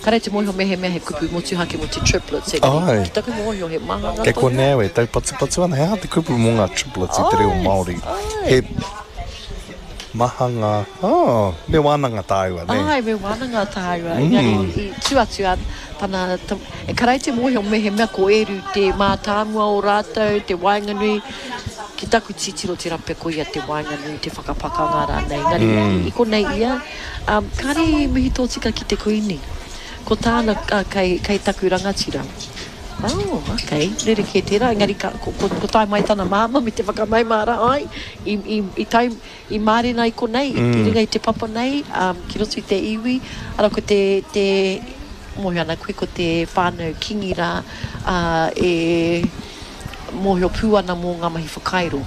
Kare te mohi o mehe he kupu motu hake mo te triplets e Ai. Ki taku mohi o he mahanga Ke ko nea we, tau patu ana, hea te kupu mo ngā triplets I te reo Māori. He mahanga, me wānanga tāua, ne? Ai, me wānanga tāua. I tuatua, tana, e karai te mohi o mehe mea ko eru te mātāmua o rātou, te wainganui, ki taku titiro te rape ko ia te wainganui, te whakapakanga rānei. Ngari, I ko nei ia, kare mihi tō tika ki te koini. Ko tāna kei taku rangatira. Oh, okay. Rere ke tērā. Engari, ko tai mai tana māma me te whakamai māra ai. I mārena I ko nei. I ringa I te papa nei. Ki roto I te iwi. Ara ko te mohi ana koe ko te whānau kingi rā. E mohi o pūana mō ngā mahi whakairo.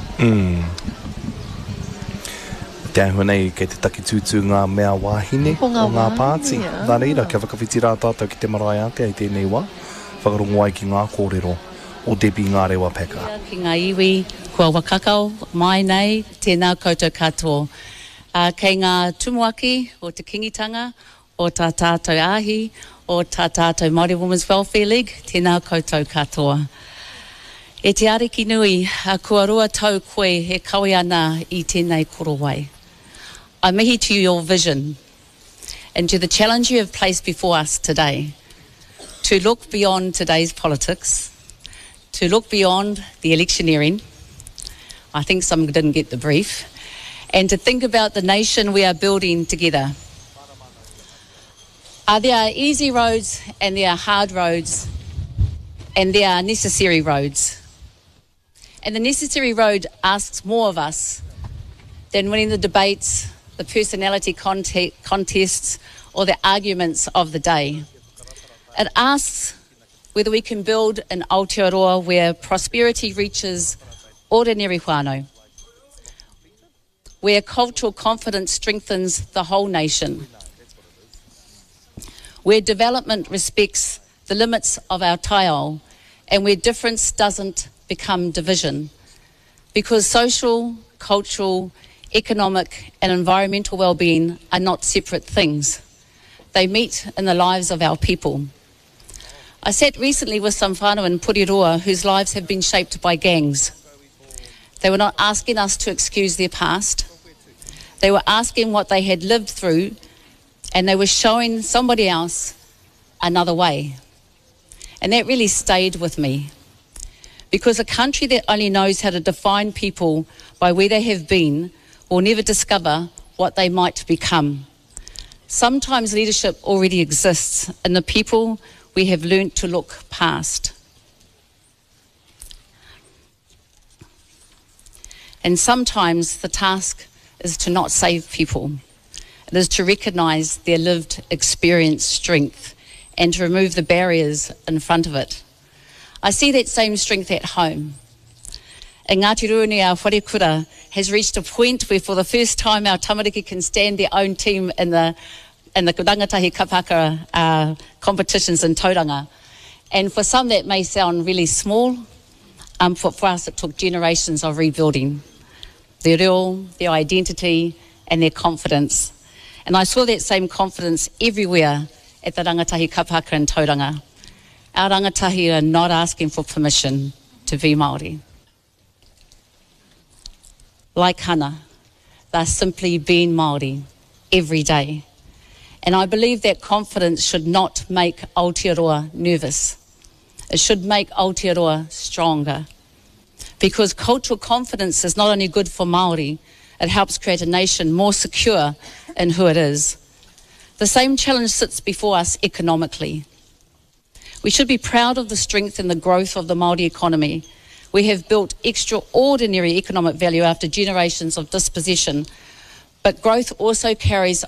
Te ahua nei, kei te taki tūtū ngā mea wāhine o ngā pāti. Nā reira, kia whakawhiti rā tātou ki te marae ate ai tēnei wā. Whakarongo ai ki ngā kōrero o Debbie Ngāre Wapeka. Ki ngā iwi, kua wakakau, mai nei, tēnā koutou katoa. Kei ngā tumuaki o te kingitanga, o tā tātou ahi, o tā tātou Māori Women's Welfare League, tēnā koutou katoa. E te ariki nui, kua rua tau koe he kawe ana I tēnei korowai. I mihi to your vision and to the challenge you have placed before us today to look beyond today's politics, to look beyond the electioneering. I think some didn't get the brief. And to think about the nation we are building together. There are easy roads and there are hard roads and there are necessary roads. And the necessary road asks more of us than winning the debates, the personality contests, or the arguments of the day. It asks whether we can build an Aotearoa where prosperity reaches ordinary whānau, where cultural confidence strengthens the whole nation, where development respects the limits of our taiao, and where difference doesn't become division. Because social, cultural, economic and environmental well-being are not separate things. They meet in the lives of our people. I sat recently with some whānau in Puriroa whose lives have been shaped by gangs. They were not asking us to excuse their past. They were asking what they had lived through, and they were showing somebody else another way. And that really stayed with me. Because a country that only knows how to define people by where they have been will never discover what they might become. Sometimes leadership already exists in the people we have learnt to look past. And sometimes the task is to not save people. It is to recognise their lived experience strength and to remove the barriers in front of it. I see that same strength at home. Ngāti Ruini, our wharekura, has reached a point where for the first time our tamariki can stand their own team in the rangatahi kapaka competitions in Tauranga. And for some that may sound really small, for us it took generations of rebuilding their reo, their identity and their confidence. And I saw that same confidence everywhere at the rangatahi kapaka in Tauranga. Our rangatahi are not asking for permission to be Māori. Like Hana, they're simply being Māori every day. And I believe that confidence should not make Aotearoa nervous. It should make Aotearoa stronger. Because cultural confidence is not only good for Māori, it helps create a nation more secure in who it is. The same challenge sits before us economically. We should be proud of the strength and the growth of the Māori economy. We have built extraordinary economic value after generations of dispossession, but growth also carries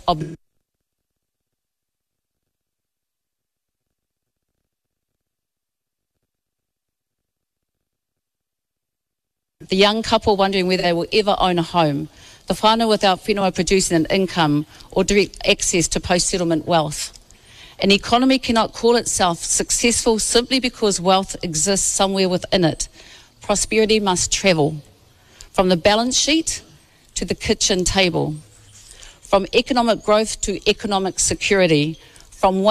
the young couple wondering whether they will ever own a home, the whānau without whenua producing an income or direct access to post-settlement wealth. An economy cannot call itself successful simply because wealth exists somewhere within it. Prosperity must travel from the balance sheet to the kitchen table, from economic growth to economic security, from